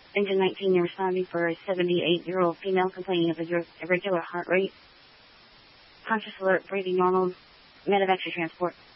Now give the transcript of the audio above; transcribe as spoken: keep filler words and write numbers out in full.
Engine nineteen, you're responding for a seventy-eight-year-old female complaining of irregular heart rate. Conscious alert, breathing normal, medevac to transport.